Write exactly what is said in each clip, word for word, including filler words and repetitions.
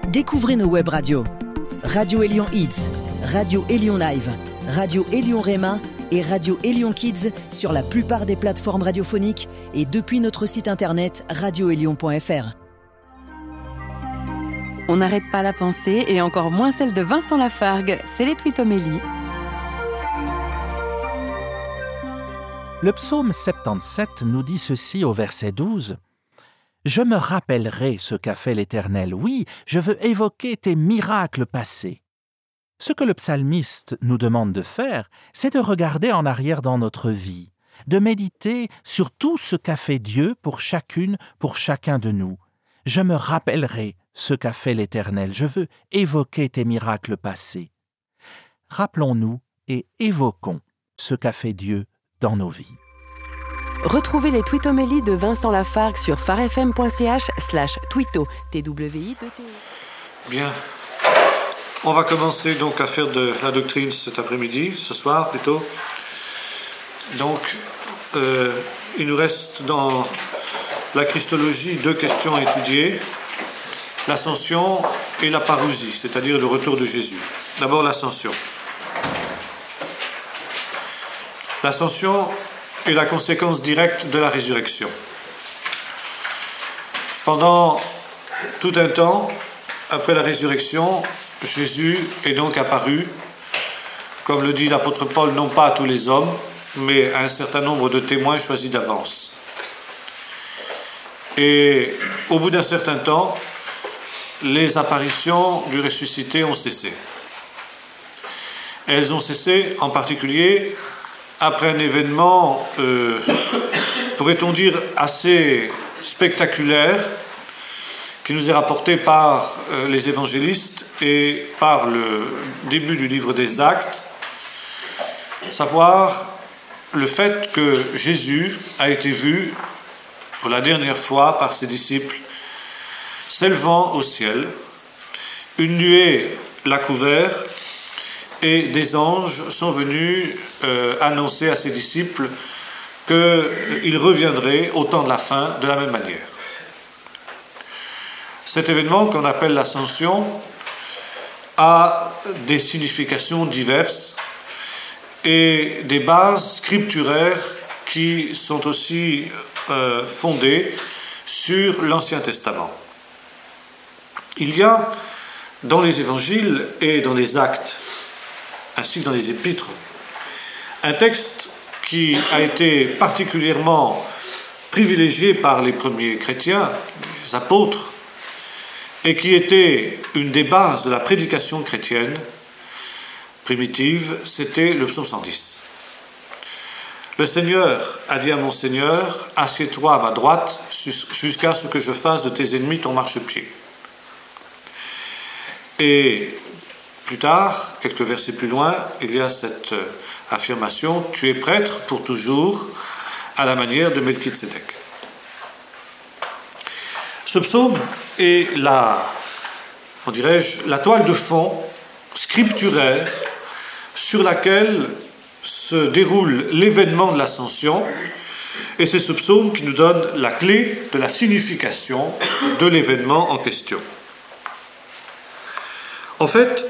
Découvrez nos web radios. Radio Élion Hits, Radio Élion Live, Radio Élion Réma et Radio Élion Kids sur la plupart des plateformes radiophoniques et depuis notre site internet radio élion point f r. On n'arrête pas la pensée et encore moins celle de Vincent Lafargue, c'est les Twitomélies. Le psaume soixante-dix-sept nous dit ceci au verset douze. « Je me rappellerai ce qu'a fait l'Éternel. Oui, je veux évoquer tes miracles passés. » Ce que le psalmiste nous demande de faire, c'est de regarder en arrière dans notre vie, de méditer sur tout ce qu'a fait Dieu pour chacune, pour chacun de nous. Je me rappellerai ce qu'a fait l'Éternel. Je veux évoquer tes miracles passés. Rappelons-nous et évoquons ce qu'a fait Dieu dans nos vies. Retrouvez les Twitomélies de Vincent Lafargue sur farfm.ch slash twito, T W I deux T O. Bien. On va commencer donc à faire de la doctrine cet après-midi, ce soir plutôt. Donc, euh, il nous reste dans la Christologie deux questions à étudier. L'ascension et la parousie, c'est-à-dire le retour de Jésus. D'abord l'ascension. L'ascension est la conséquence directe de la résurrection. Pendant tout un temps, après la résurrection, Jésus est donc apparu, comme le dit l'apôtre Paul, non pas à tous les hommes, mais à un certain nombre de témoins choisis d'avance. Et au bout d'un certain temps, les apparitions du ressuscité ont cessé. Elles ont cessé en particulier après un événement, euh, pourrait-on dire, assez spectaculaire, qui nous est rapporté par euh, les évangélistes et par le début du livre des Actes, savoir le fait que Jésus a été vu pour la dernière fois par ses disciples s'élevant au ciel, une nuée l'a couvert et des anges sont venus euh, annoncer à ses disciples qu'ils reviendraient au temps de la fin de la même manière. Cet événement qu'on appelle l'ascension a des significations diverses et des bases scripturaires qui sont aussi euh, fondées sur l'Ancien Testament. Il y a dans les évangiles et dans les actes, ainsi que dans les épîtres, un texte qui a été particulièrement privilégié par les premiers chrétiens, les apôtres, et qui était une des bases de la prédication chrétienne primitive, c'était le psaume cent dix. Le Seigneur a dit à mon Seigneur, assieds-toi à ma droite jusqu'à ce que je fasse de tes ennemis ton marchepied. Et plus tard, quelques versets plus loin, il y a cette affirmation, tu es prêtre pour toujours, à la manière de Melchizedek. Ce psaume est la, on dirais-je, la toile de fond scripturaire sur laquelle se déroule l'événement de l'Ascension, et c'est ce psaume qui nous donne la clé de la signification de l'événement en question. En fait,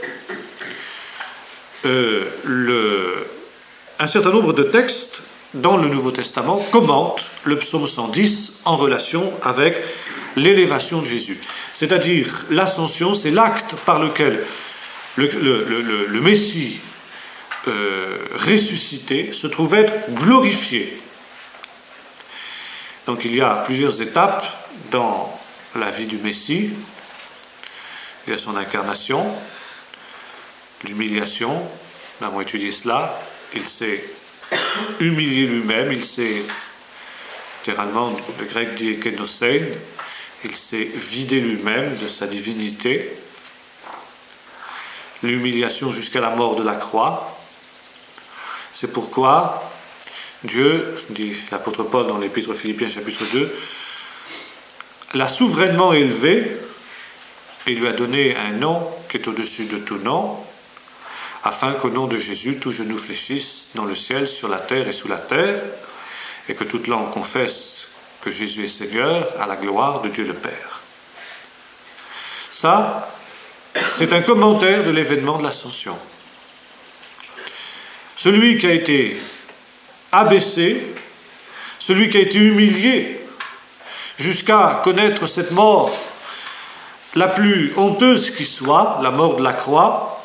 euh, le, un certain nombre de textes dans le Nouveau Testament commentent le psaume cent dix en relation avec l'élévation de Jésus. C'est-à-dire, l'ascension, c'est l'acte par lequel le, le, le, le Messie euh, ressuscité se trouve être glorifié. Donc il y a plusieurs étapes dans la vie du Messie. Il y a son incarnation, l'humiliation, nous avons étudié cela, il s'est humilié lui-même, il s'est, littéralement, le grec dit ekenosein, il s'est vidé lui-même de sa divinité, l'humiliation jusqu'à la mort de la croix. C'est pourquoi Dieu, dit l'apôtre Paul dans l'épître aux Philippiens chapitre deux, l'a souverainement élevé et lui a donné un nom qui est au-dessus de tout nom, afin qu'au nom de Jésus, tout genou fléchisse dans le ciel, sur la terre et sous la terre, et que toute langue confesse que Jésus est Seigneur, à la gloire de Dieu le Père. Ça, c'est un commentaire de l'événement de l'Ascension. Celui qui a été abaissé, celui qui a été humilié jusqu'à connaître cette mort la plus honteuse qui soit, la mort de la croix,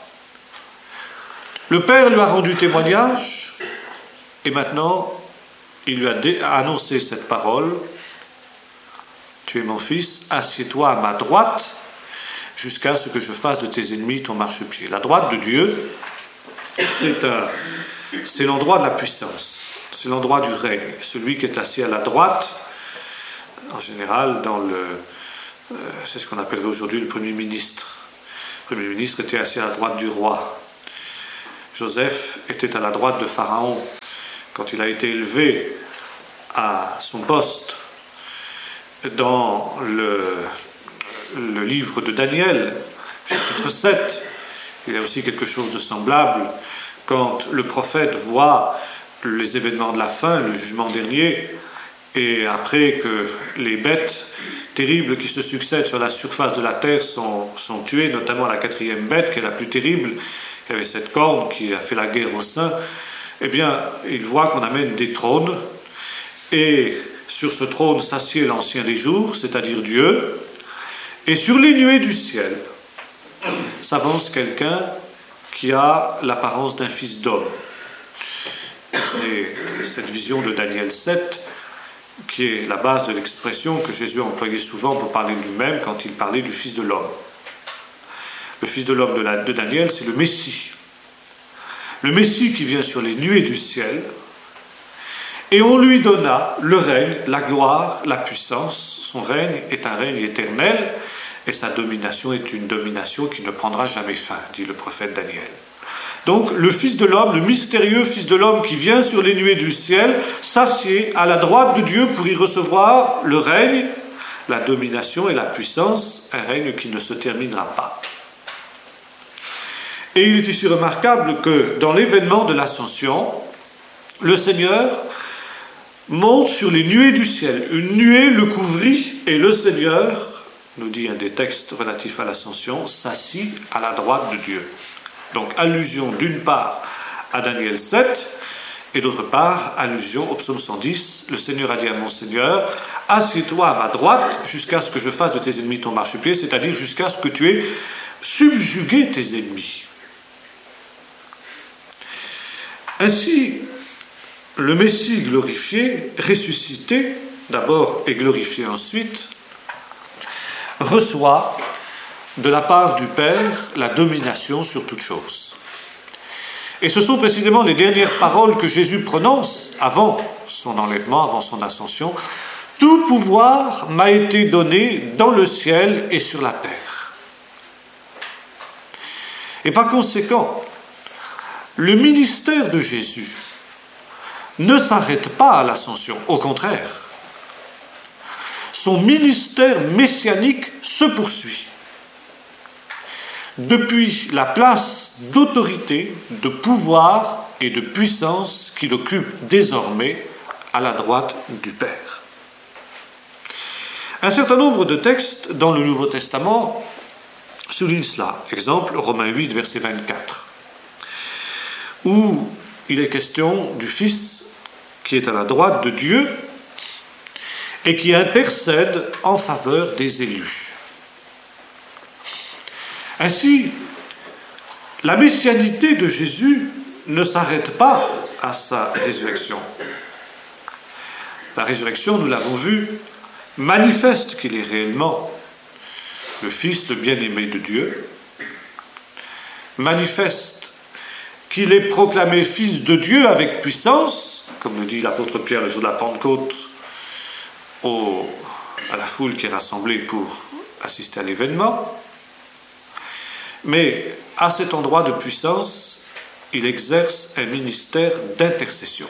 le Père lui a rendu témoignage et maintenant il lui a dé- annoncé cette parole: tu es mon fils, assieds-toi à ma droite jusqu'à ce que je fasse de tes ennemis ton marchepied. La droite de Dieu, c'est, un, c'est l'endroit de la puissance, c'est l'endroit du règne. Celui qui est assis à la droite, en général, dans le, euh, c'est ce qu'on appellerait aujourd'hui le Premier ministre. Le Premier ministre était assis à la droite du roi. Joseph était à la droite de Pharaon quand il a été élevé à son poste. Dans le, le livre de Daniel, chapitre sept, il y a aussi quelque chose de semblable quand le prophète voit les événements de la fin, le jugement dernier, et après que les bêtes terribles qui se succèdent sur la surface de la terre sont, sont tuées, notamment la quatrième bête, qui est la plus terrible, qui avait cette corne, qui a fait la guerre aux saints, eh bien, il voit qu'on amène des trônes, et sur ce trône s'assied l'ancien des jours, c'est-à-dire Dieu, et sur les nuées du ciel s'avance quelqu'un qui a l'apparence d'un fils d'homme. C'est cette vision de Daniel sept qui est la base de l'expression que Jésus a employée souvent pour parler de lui-même quand il parlait du Fils de l'homme. Le Fils de l'homme de, la, de Daniel, c'est le Messie. Le Messie qui vient sur les nuées du ciel, et on lui donna le règne, la gloire, la puissance. Son règne est un règne éternel, et sa domination est une domination qui ne prendra jamais fin, dit le prophète Daniel. Donc, le Fils de l'homme, le mystérieux Fils de l'homme qui vient sur les nuées du ciel, s'assied à la droite de Dieu pour y recevoir le règne, la domination et la puissance, un règne qui ne se terminera pas. Et il est ici remarquable que dans l'événement de l'Ascension, le Seigneur monte sur les nuées du ciel. Une nuée le couvrit et le Seigneur, nous dit un des textes relatifs à l'Ascension, s'assit à la droite de Dieu. Donc, allusion d'une part à Daniel sept, et d'autre part, allusion au psaume cent dix. Le Seigneur a dit à mon Seigneur: assieds-toi à ma droite jusqu'à ce que je fasse de tes ennemis ton marchepied, c'est-à-dire jusqu'à ce que tu aies subjugué tes ennemis. Ainsi, le Messie glorifié, ressuscité, d'abord et glorifié ensuite, reçoit de la part du Père la domination sur toute chose. Et ce sont précisément les dernières paroles que Jésus prononce avant son enlèvement, avant son ascension. Tout pouvoir m'a été donné dans le ciel et sur la terre. Et par conséquent, le ministère de Jésus ne s'arrête pas à l'ascension, au contraire. Son ministère messianique se poursuit. Depuis la place d'autorité, de pouvoir et de puissance qu'il occupe désormais à la droite du Père. Un certain nombre de textes dans le Nouveau Testament soulignent cela. Exemple, Romains huit, verset vingt-quatre, où il est question du Fils qui est à la droite de Dieu et qui intercède en faveur des élus. Ainsi, la messianité de Jésus ne s'arrête pas à sa résurrection. La résurrection, nous l'avons vu, manifeste qu'il est réellement le Fils, le bien-aimé de Dieu, manifeste qu'il est proclamé Fils de Dieu avec puissance, comme le dit l'apôtre Pierre le jour de la Pentecôte au, à la foule qui est rassemblée pour assister à l'événement. Mais à cet endroit de puissance, il exerce un ministère d'intercession.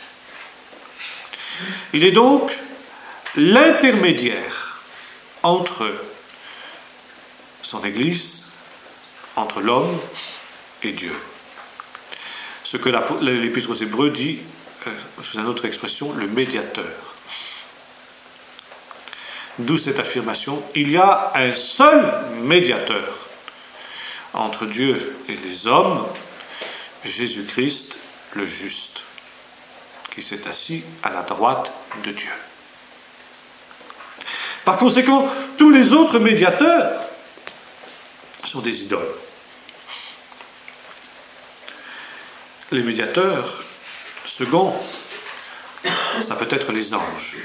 Il est donc l'intermédiaire entre son Église, entre l'homme et Dieu. Ce que l'Épître aux Hébreux dit, euh, sous une autre expression, le médiateur. D'où cette affirmation: il y a un seul médiateur entre Dieu et les hommes, Jésus-Christ le juste, qui s'est assis à la droite de Dieu. Par conséquent, tous les autres médiateurs sont des idoles. Les médiateurs seconds, ça peut être les anges.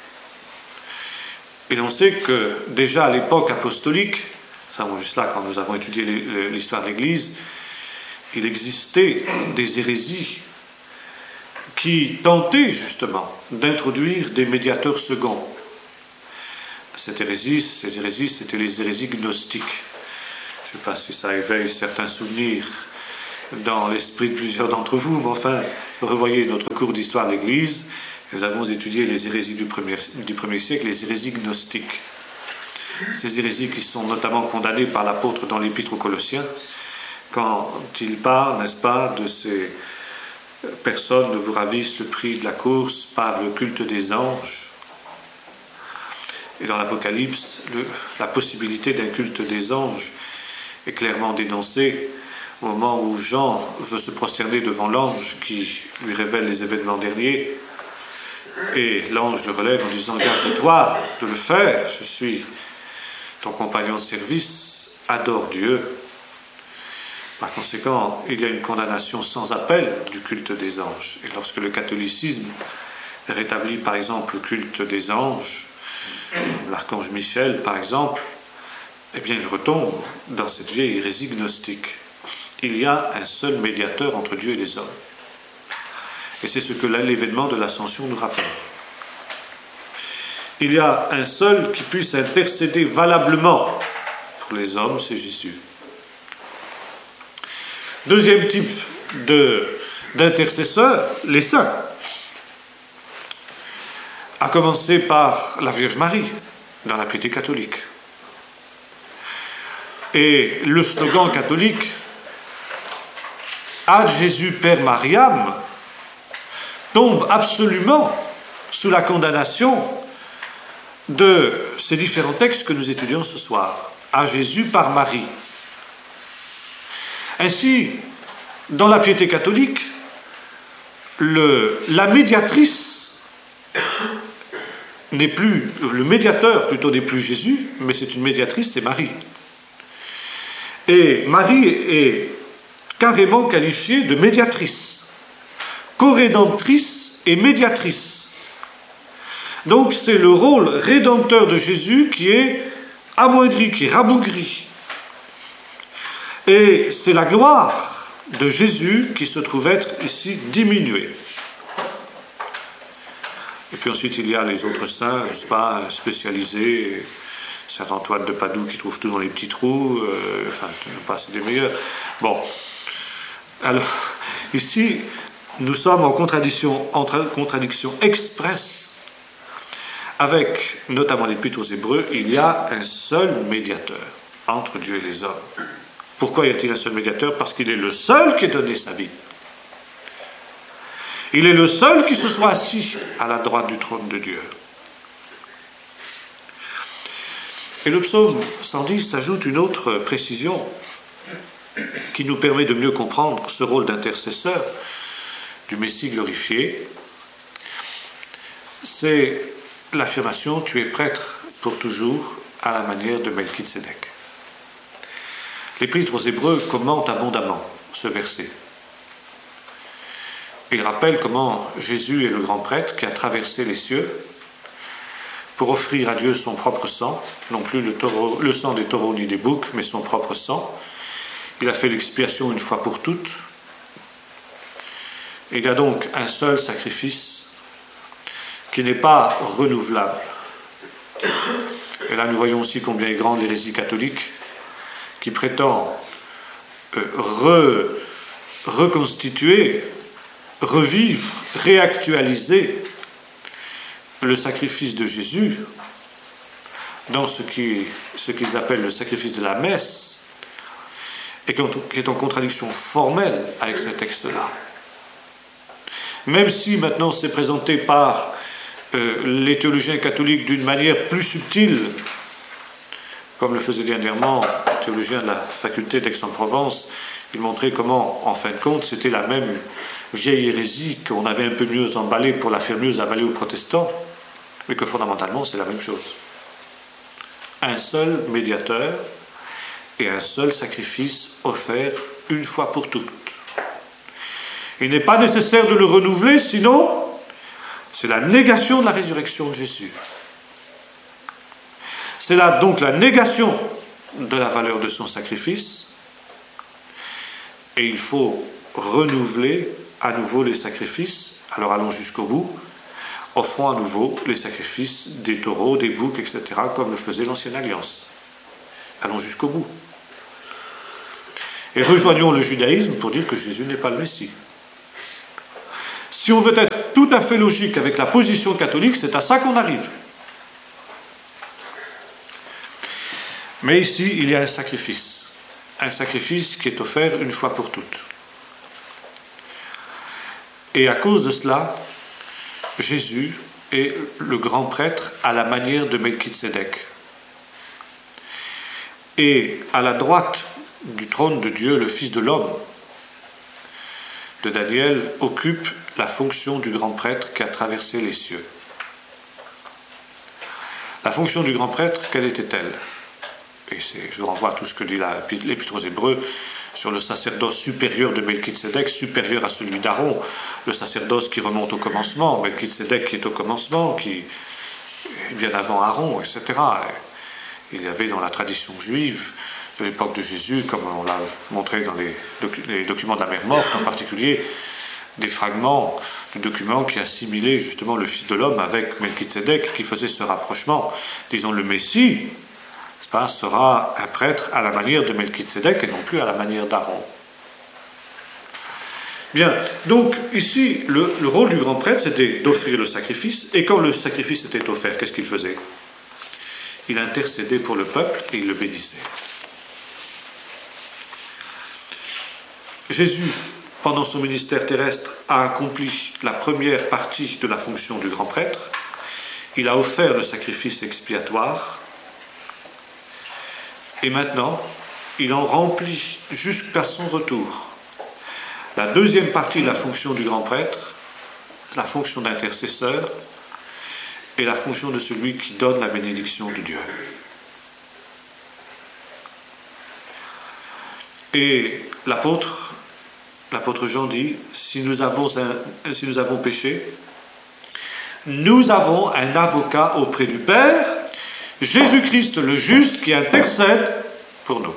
Et l'on sait que déjà à l'époque apostolique, ça on a vu cela quand nous avons étudié l'histoire de l'Église, il existait des hérésies qui tentaient justement d'introduire des médiateurs seconds. Cette hérésie, ces hérésies, c'était les hérésies gnostiques. Je ne sais pas si ça éveille certains souvenirs dans l'esprit de plusieurs d'entre vous, mais enfin, revoyez notre cours d'histoire de l'Église. Nous avons étudié les hérésies du premier, du premier siècle, les hérésies gnostiques. Ces hérésies qui sont notamment condamnées par l'apôtre dans l'Épître aux Colossiens, quand il parle, n'est-ce pas, de ces personnes ne vous ravissent le prix de la course par le culte des anges. Et dans l'Apocalypse, le, la possibilité d'un culte des anges est clairement dénoncée au moment où Jean veut se prosterner devant l'ange qui lui révèle les événements derniers. Et l'ange le relève en disant « Garde-toi de le faire, je suis ton compagnon de service, adore Dieu ». Par conséquent, il y a une condamnation sans appel du culte des anges. Et lorsque le catholicisme rétablit par exemple le culte des anges, l'archange Michel par exemple, eh bien il retombe dans cette vieille hérésie gnostique. Il y a un seul médiateur entre Dieu et les hommes. Et c'est ce que l'événement de l'Ascension nous rappelle. Il y a un seul qui puisse intercéder valablement pour les hommes, c'est Jésus. Deuxième type de, d'intercesseurs, les saints. À commencer par la Vierge Marie, dans la piété catholique. Et le slogan catholique « Ad Jésus per Mariam » tombe absolument sous la condamnation de ces différents textes que nous étudions ce soir. À Jésus par Marie. Ainsi, dans la piété catholique, le, la médiatrice n'est plus, le médiateur plutôt n'est plus Jésus, mais c'est une médiatrice, c'est Marie. Et Marie est carrément qualifiée de médiatrice, co-rédemptrice et médiatrice. Donc c'est le rôle rédempteur de Jésus qui est amoindri, qui est rabougri. Et c'est la gloire de Jésus qui se trouve être ici diminuée. Et puis ensuite il y a les autres saints, n'est-ce pas, spécialisés, Saint Antoine de Padoue qui trouve tout dans les petits trous, euh, enfin, je ne sais pas, c'est des meilleurs. Bon, alors, ici, nous sommes en contradiction, en contradiction expresse avec, notamment l'Épître aux Hébreux, il y a un seul médiateur entre Dieu et les hommes. Pourquoi y a-t-il un seul médiateur ? Parce qu'il est le seul qui ait donné sa vie. Il est le seul qui se soit assis à la droite du trône de Dieu. Et le psaume cent dix ajoute une autre précision qui nous permet de mieux comprendre ce rôle d'intercesseur du Messie glorifié. C'est l'affirmation « Tu es prêtre pour toujours à la manière de Melchizedek ». L'Épître aux Hébreux commente abondamment ce verset. Il rappelle comment Jésus est le grand prêtre qui a traversé les cieux pour offrir à Dieu son propre sang, non plus le, taureau, le sang des taureaux ni des boucs, mais son propre sang. Il a fait l'expiation une fois pour toutes. Il y a donc un seul sacrifice qui n'est pas renouvelable. Et là, nous voyons aussi combien est grande l'hérésie catholique qui prétend euh, re, reconstituer, revivre, réactualiser le sacrifice de Jésus dans ce, qui, ce qu'ils appellent le sacrifice de la messe, et qui est en contradiction formelle avec ce texte-là. Même si maintenant c'est présenté par euh, les théologiens catholiques d'une manière plus subtile, comme le faisait dernièrement un théologien de la faculté d'Aix-en-Provence, il montrait comment, en fin de compte, c'était la même vieille hérésie qu'on avait un peu mieux emballée pour la faire mieux avaler aux protestants, mais que fondamentalement c'est la même chose. Un seul médiateur et un seul sacrifice offert une fois pour toutes. Il n'est pas nécessaire de le renouveler, sinon c'est la négation de la résurrection de Jésus. C'est là donc la négation de la valeur de son sacrifice, et il faut renouveler à nouveau les sacrifices. Alors allons jusqu'au bout, offrons à nouveau les sacrifices des taureaux, des boucs, et cetera, comme le faisait l'Ancienne Alliance. Allons jusqu'au bout. Et rejoignons le judaïsme pour dire que Jésus n'est pas le Messie. Si on veut être tout à fait logique avec la position catholique, c'est à ça qu'on arrive. Mais ici, il y a un sacrifice. Un sacrifice qui est offert une fois pour toutes. Et à cause de cela, Jésus est le grand prêtre à la manière de Melchizedek. Et à la droite du trône de Dieu, le Fils de l'homme, de Daniel, occupe la fonction du grand prêtre qui a traversé les cieux. La fonction du grand prêtre, quelle était-elle ? Et c'est, je renvoie à tout ce que dit la, l'Épître aux Hébreux sur le sacerdoce supérieur de Melchizedek, supérieur à celui d'Aaron, le sacerdoce qui remonte au commencement, Melchizedek qui est au commencement, qui est bien avant Aaron, et cetera. Il y avait dans la tradition juive de l'époque de Jésus, comme on l'a montré dans les, doc- les documents de la mer morte en particulier, des fragments de documents qui assimilaient justement le Fils de l'homme avec Melchizedek, qui faisait ce rapprochement. Disons, le Messie sera un prêtre à la manière de Melchizedek et non plus à la manière d'Aaron. Bien, donc ici, le, le rôle du grand prêtre, c'était d'offrir le sacrifice, et quand le sacrifice était offert, qu'est-ce qu'il faisait ? Il intercédait pour le peuple et il le bénissait. Jésus, pendant son ministère terrestre, a accompli la première partie de la fonction du grand prêtre. Il a offert le sacrifice expiatoire. Et maintenant, il en remplit jusqu'à son retour. La deuxième partie de la fonction du grand prêtre, la fonction d'intercesseur, et la fonction de celui qui donne la bénédiction de Dieu. Et l'apôtre, l'apôtre Jean dit, si nous avons, un, si nous avons péché, nous avons un avocat auprès du Père, Jésus-Christ le juste qui intercède pour nous.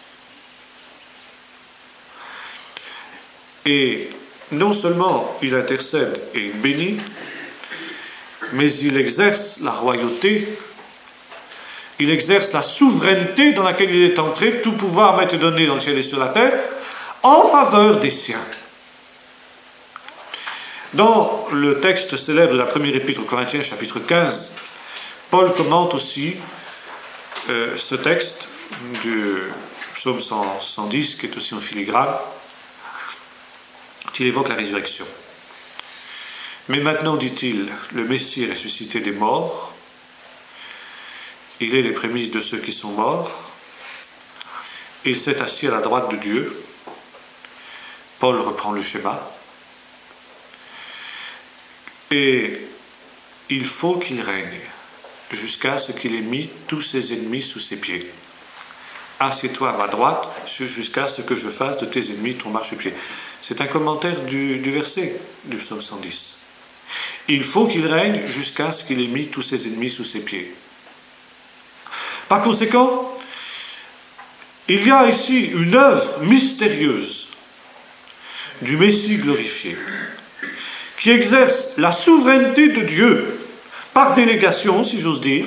Et non seulement il intercède et il bénit, mais il exerce la royauté, il exerce la souveraineté dans laquelle il est entré, tout pouvoir m'a été donné dans le ciel et sur la terre, en faveur des siens. Dans le texte célèbre de la première épître aux Corinthiens, chapitre quinze, Paul commente aussi euh, ce texte du psaume cent dix, qui est aussi en filigrane, il évoque la résurrection. Mais maintenant, dit-il, le Messie est ressuscité des morts, il est les prémices de ceux qui sont morts, il s'est assis à la droite de Dieu. Paul reprend le schéma, et il faut qu'il règne jusqu'à ce qu'il ait mis tous ses ennemis sous ses pieds. Assieds-toi à ma droite jusqu'à ce que je fasse de tes ennemis ton marchepied. C'est un commentaire du, du verset du psaume cent dix. Il faut qu'il règne jusqu'à ce qu'il ait mis tous ses ennemis sous ses pieds. Par conséquent, il y a ici une œuvre mystérieuse du Messie glorifié qui exerce la souveraineté de Dieu par délégation, si j'ose dire,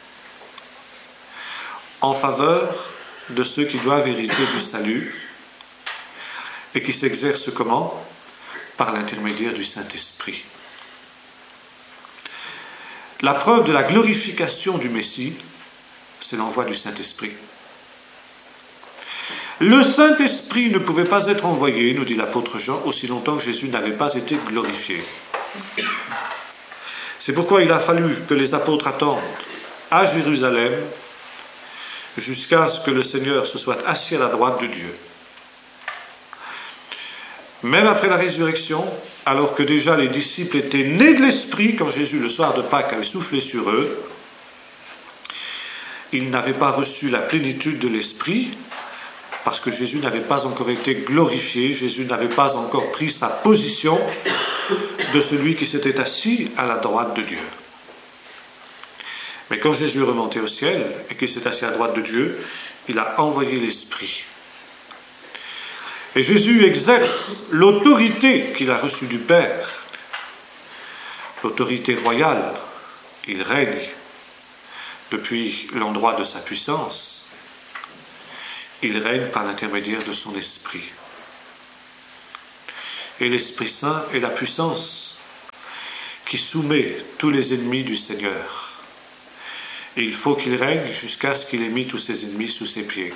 en faveur de ceux qui doivent hériter du salut et qui s'exerce comment ? Par l'intermédiaire du Saint-Esprit. La preuve de la glorification du Messie, c'est l'envoi du Saint-Esprit. Le Saint-Esprit ne pouvait pas être envoyé, nous dit l'apôtre Jean, aussi longtemps que Jésus n'avait pas été glorifié. C'est pourquoi il a fallu que les apôtres attendent à Jérusalem jusqu'à ce que le Seigneur se soit assis à la droite de Dieu. Même après la résurrection, alors que déjà les disciples étaient nés de l'Esprit, quand Jésus, le soir de Pâques, avait soufflé sur eux, ils n'avaient pas reçu la plénitude de l'Esprit, parce que Jésus n'avait pas encore été glorifié, Jésus n'avait pas encore pris sa position de celui qui s'était assis à la droite de Dieu. Mais quand Jésus est remonté au ciel et qu'il s'est assis à la droite de Dieu, il a envoyé l'Esprit. Et Jésus exerce l'autorité qu'il a reçue du Père, l'autorité royale. Il règne depuis l'endroit de sa puissance. Il règne par l'intermédiaire de son Esprit. Et l'Esprit Saint est la puissance qui soumet tous les ennemis du Seigneur. Et il faut qu'il règne jusqu'à ce qu'il ait mis tous ses ennemis sous ses pieds.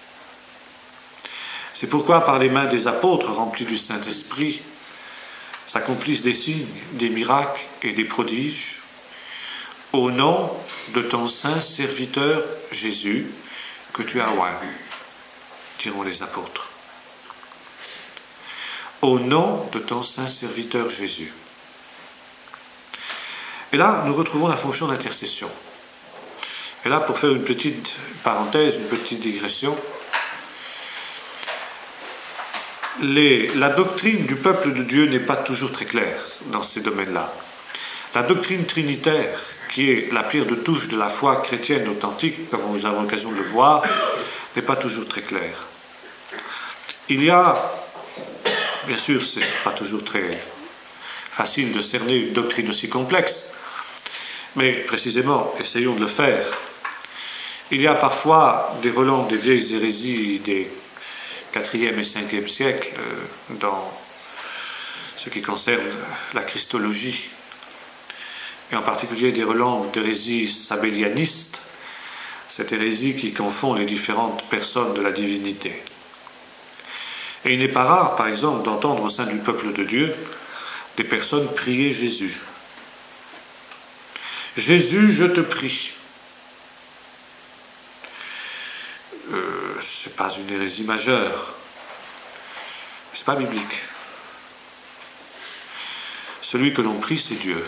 C'est pourquoi par les mains des apôtres remplis du Saint-Esprit s'accomplissent des signes, des miracles et des prodiges au nom de ton saint serviteur Jésus que tu as oint, diront les apôtres. Au nom de ton saint serviteur Jésus. Et là, nous retrouvons la fonction d'intercession. Et là, pour faire une petite parenthèse, une petite digression, les, la doctrine du peuple de Dieu n'est pas toujours très claire dans ces domaines-là. La doctrine trinitaire, qui est la pierre de touche de la foi chrétienne authentique, comme nous avons l'occasion de le voir, n'est pas toujours très claire. Il y a, bien sûr, ce n'est pas toujours très facile de cerner une doctrine aussi complexe, mais précisément, essayons de le faire. Il y a parfois des relents des vieilles hérésies des quatrième et cinquième siècle euh, dans ce qui concerne la christologie, et en particulier des relents d'hérésie sabellianiste, cette hérésie qui confond les différentes personnes de la divinité. Et il n'est pas rare, par exemple, d'entendre au sein du peuple de Dieu des personnes prier Jésus. Jésus, je te prie. Euh, ce n'est pas une hérésie majeure. Ce n'est pas biblique. Celui que l'on prie, c'est Dieu,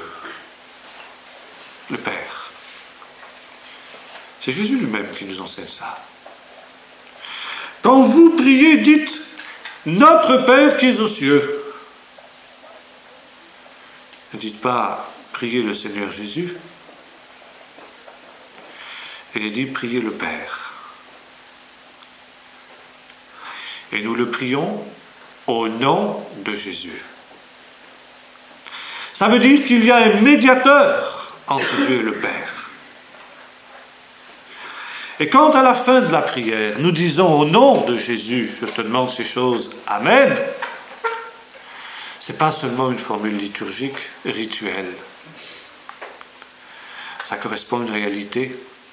le Père. C'est Jésus lui-même qui nous enseigne ça. Quand vous priez, dites « Notre Père qui es aux cieux ». Ne dites pas « Priez le Seigneur Jésus ». Il est dit « Priez le Père ». Et nous le prions au nom de Jésus. Ça veut dire qu'il y a un médiateur entre Dieu et le Père. Et quand à la fin de la prière, nous disons au nom de Jésus, je te demande ces choses, Amen, ce n'est pas seulement une formule liturgique, rituelle. Ça correspond à une réalité.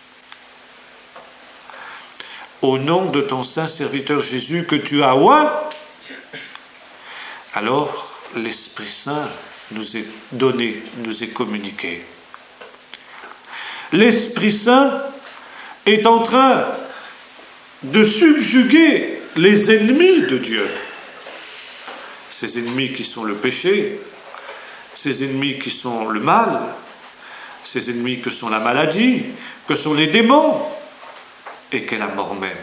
Au nom de ton saint serviteur Jésus que tu as oint, alors l'Esprit Saint nous est donné, nous est communiqué. L'Esprit Saint est en train de subjuguer les ennemis de Dieu. Ces ennemis qui sont le péché, ces ennemis qui sont le mal, ces ennemis que sont la maladie, que sont les démons, et qu'est la mort même.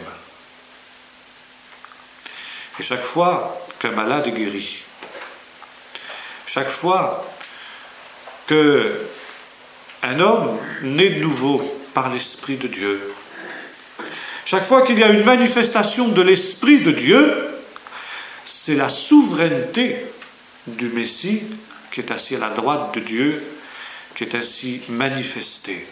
Et chaque fois qu'un malade est guéri, chaque fois qu'un homme naît de nouveau par l'Esprit de Dieu, chaque fois qu'il y a une manifestation de l'Esprit de Dieu, c'est la souveraineté du Messie qui est assis à la droite de Dieu, qui est ainsi manifestée.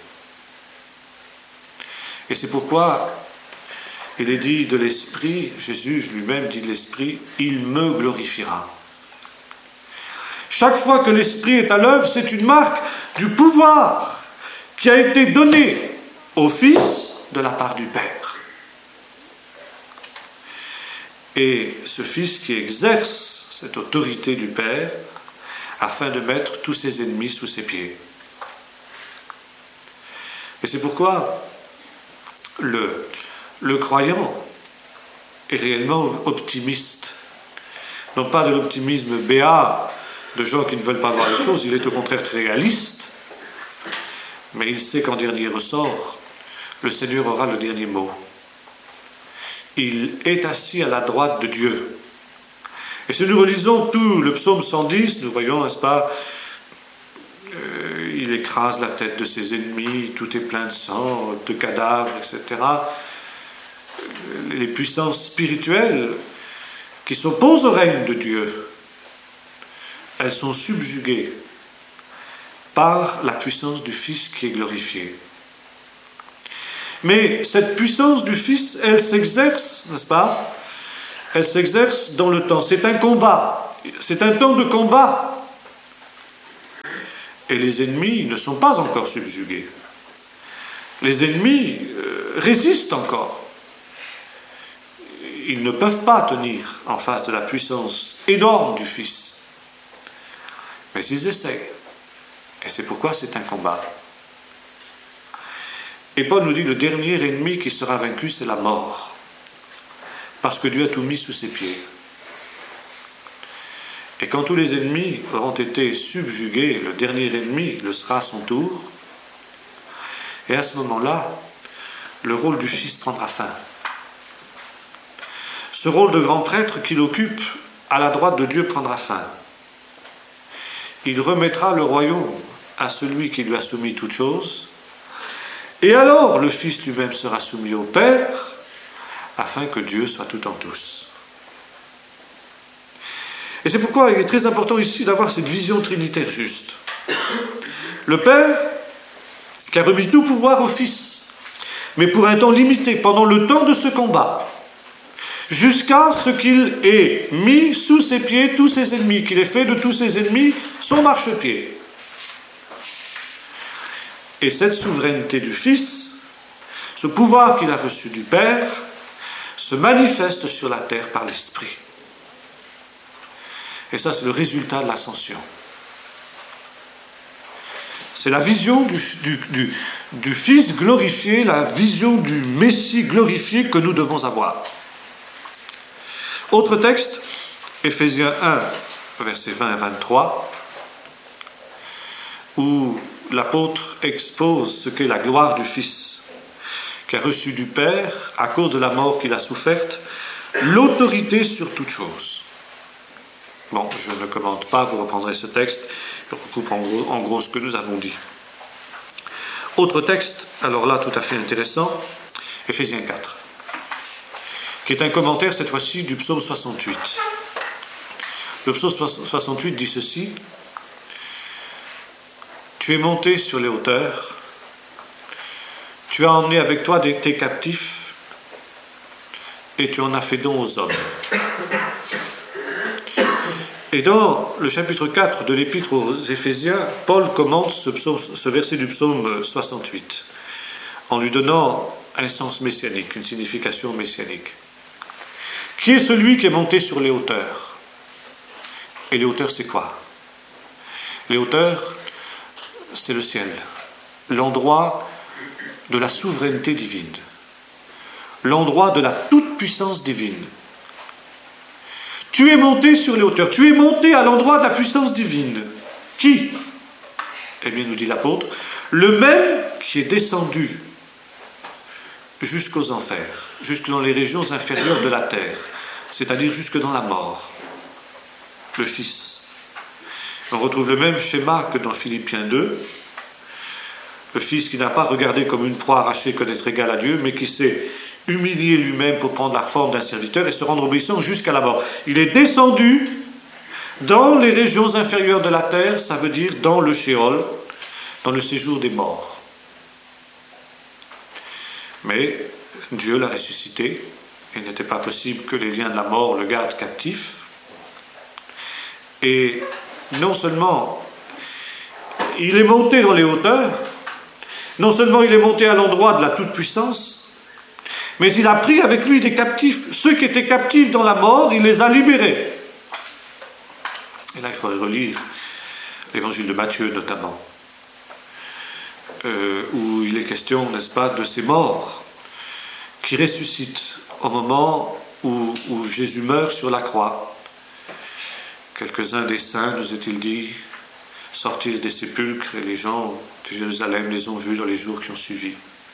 Et c'est pourquoi il est dit de l'Esprit, Jésus lui-même dit de l'Esprit, il me glorifiera. Chaque fois que l'Esprit est à l'œuvre, c'est une marque du pouvoir qui a été donné au Fils de la part du Père. Et ce Fils qui exerce cette autorité du Père afin de mettre tous ses ennemis sous ses pieds. Et c'est pourquoi le le croyant est réellement optimiste. Non pas de l'optimisme béat de gens qui ne veulent pas voir les choses, il est au contraire très réaliste, mais il sait qu'en dernier ressort, le Seigneur aura le dernier mot. Il est assis à la droite de Dieu. Et si nous relisons tout le psaume cent dix, nous voyons, n'est-ce pas, euh, il écrase la tête de ses ennemis, tout est plein de sang, de cadavres, et cetera. Les puissances spirituelles qui s'opposent au règne de Dieu, elles sont subjuguées par la puissance du Fils qui est glorifié. Mais cette puissance du Fils, elle s'exerce, n'est-ce pas? Elle s'exerce dans le temps. C'est un combat. C'est un temps de combat. Et les ennemis ne sont pas encore subjugués. Les ennemis euh, résistent encore. Ils ne peuvent pas tenir en face de la puissance énorme du Fils. Mais ils essayent. Et c'est pourquoi c'est un combat. Et Paul nous dit, le dernier ennemi qui sera vaincu, c'est la mort. Parce que Dieu a tout mis sous ses pieds. Et quand tous les ennemis auront été subjugués, le dernier ennemi le sera à son tour. Et à ce moment-là, le rôle du Fils prendra fin. Ce rôle de grand prêtre qu'il occupe à la droite de Dieu prendra fin. Il remettra le royaume à celui qui lui a soumis toutes choses. Et alors le Fils lui-même sera soumis au Père, afin que Dieu soit tout en tous. Et c'est pourquoi il est très important ici d'avoir cette vision trinitaire juste. Le Père, qui a remis tout pouvoir au Fils, mais pour un temps limité, pendant le temps de ce combat, jusqu'à ce qu'il ait mis sous ses pieds tous ses ennemis, qu'il ait fait de tous ses ennemis son marchepied. Et cette souveraineté du Fils, ce pouvoir qu'il a reçu du Père, se manifeste sur la terre par l'Esprit. Et ça, c'est le résultat de l'ascension. C'est la vision du, du, du, du Fils glorifié, la vision du Messie glorifié que nous devons avoir. Autre texte, Éphésiens un, versets vingt à vingt-trois, où l'apôtre expose ce qu'est la gloire du Fils, qui a reçu du Père, à cause de la mort qu'il a soufferte, l'autorité sur toute chose. Bon, je ne commente pas, vous reprendrez ce texte, je recoupe en gros, en gros ce que nous avons dit. Autre texte, alors là tout à fait intéressant, Éphésiens quatre, qui est un commentaire cette fois-ci du psaume soixante-huit. Le psaume soixante-huit dit ceci: tu es monté sur les hauteurs, tu as emmené avec toi des, tes captifs, et tu en as fait don aux hommes. Et dans le chapitre quatre de l'Épître aux Éphésiens, Paul commente ce, psaume, ce verset du psaume soixante-huit, en lui donnant un sens messianique, une signification messianique. Qui est celui qui est monté sur les hauteurs? Et les hauteurs, c'est quoi? Les hauteurs, c'est le ciel, l'endroit de la souveraineté divine, l'endroit de la toute-puissance divine. Tu es monté sur les hauteurs, tu es monté à l'endroit de la puissance divine. Qui? Eh bien, nous dit l'apôtre, le même qui est descendu jusqu'aux enfers, jusque dans les régions inférieures de la terre, c'est-à-dire jusque dans la mort, le Fils. On retrouve le même schéma que dans Philippiens deux, le Fils qui n'a pas regardé comme une proie arrachée que d'être égal à Dieu, mais qui s'est humilié lui-même pour prendre la forme d'un serviteur et se rendre obéissant jusqu'à la mort. Il est descendu dans les régions inférieures de la terre, ça veut dire dans le Sheol, dans le séjour des morts. Mais Dieu l'a ressuscité. Il n'était pas possible que les liens de la mort le gardent captif. Et non seulement il est monté dans les hauteurs, non seulement il est monté à l'endroit de la toute-puissance, mais il a pris avec lui des captifs. Ceux qui étaient captifs dans la mort, il les a libérés. Et là, il faudrait relire l'évangile de Matthieu notamment, euh, où il est question, n'est-ce pas, de ces morts qui ressuscite au moment où, où Jésus meurt sur la croix. Quelques-uns des saints, nous est-il dit, sortirent des sépulcres et les gens de Jérusalem les ont vus dans les jours qui ont suivi.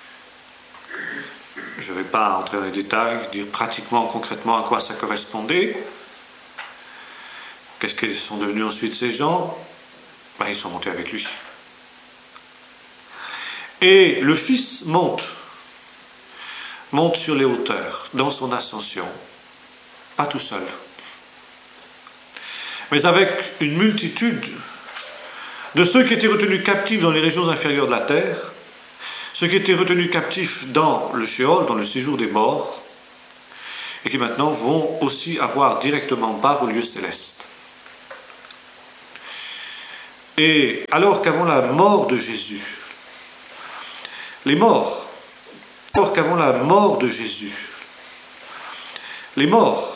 Je ne vais pas entrer dans les détails, dire pratiquement, concrètement à quoi ça correspondait. Qu'est-ce qu'ils sont devenus ensuite ces gens? Ben, ils sont montés avec lui. Et le Fils monte, monte sur les hauteurs, dans son ascension, pas tout seul, mais avec une multitude de ceux qui étaient retenus captifs dans les régions inférieures de la terre, ceux qui étaient retenus captifs dans le Sheol, dans le séjour des morts, et qui maintenant vont aussi avoir directement part au lieu céleste. Et alors qu'avant la mort de Jésus, les morts, alors qu'avant la mort de Jésus, les morts